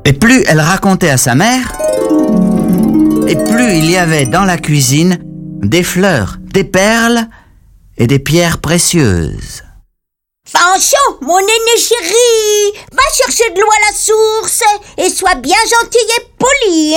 Et plus elle racontait à sa mère, et plus il y avait dans la cuisine des fleurs, des perles et des pierres précieuses. Fanchon, mon aîné chéri, va chercher de l'eau à la source et sois bien gentil et poli,